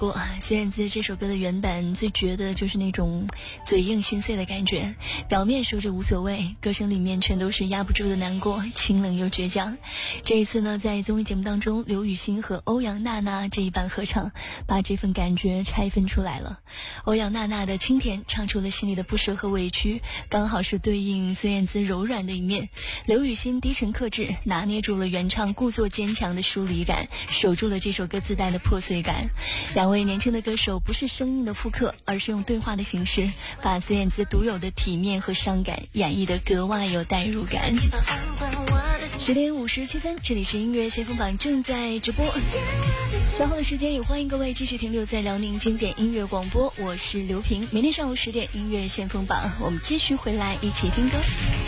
过孙燕姿这首歌的原版，最绝的就是那种嘴硬心碎的感觉，表面说着无所谓，歌声里面全都是压不住的难过，清冷又倔强。这一次呢，在综艺节目当中，刘雨昕和欧阳娜娜这一版合唱，把这份感觉拆分出来了。欧阳娜娜的清甜唱出了心里的不舍和委屈，刚好是对应孙燕姿柔软的一面。刘雨昕低沉克制，拿捏住了原唱故作坚强的疏离感，守住了这首歌自带的破碎感。两位年轻的歌手不是声音的复刻，而是用对话的形式，把孙燕姿独有的体面和伤感演绎得格外有代入感。10点57分，这里是音乐先锋榜正在直播。稍后的时间也欢迎各位继续停留在辽宁经典音乐广播，我是刘平。明天上午10点，音乐先锋榜，我们继续回来一起听歌。